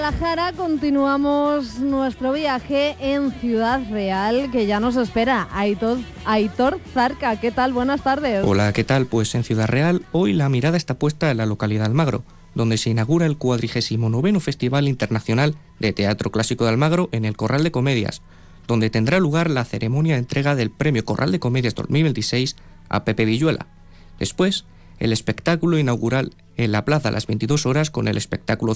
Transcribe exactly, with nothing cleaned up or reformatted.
Guadalajara, continuamos nuestro viaje en Ciudad Real, que ya nos espera Aitor, Aitor Zarca. ¿Qué tal? Buenas tardes. Hola, ¿qué tal? Pues en Ciudad Real hoy la mirada está puesta en la localidad de Almagro, donde se inaugura el cuadragésimo noveno Festival Internacional de Teatro Clásico de Almagro en el Corral de Comedias, donde tendrá lugar la ceremonia de entrega del Premio Corral de Comedias dos mil veintiséis a Pepe Villuela. Después, el espectáculo inaugural en la plaza a las veintidós horas con el espectáculo